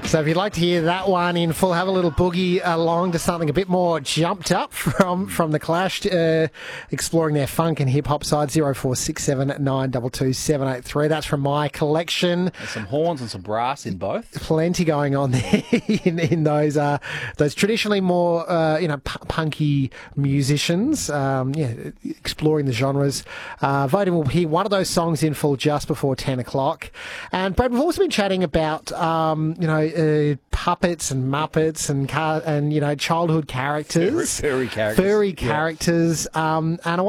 So if you'd like to hear that one in full, have a little boogie along to something a bit more jumped up from The Clash, exploring their funk and hip-hop side, 0467 922 783. That's from my collection. There's some horns and some brass in both. Plenty going on there in those traditionally more punky musicians. Exploring the genres. Voting will hear one of those songs in full just before 10 o'clock. And Brad, we've also been chatting about puppets and muppets and childhood characters, furry characters. And I